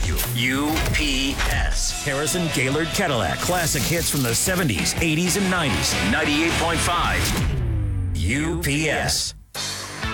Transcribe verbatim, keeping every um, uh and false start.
U P S. Harrison Gaylord Cadillac. Classic hits from the seventies, eighties, and nineties. ninety-eight point five U P S.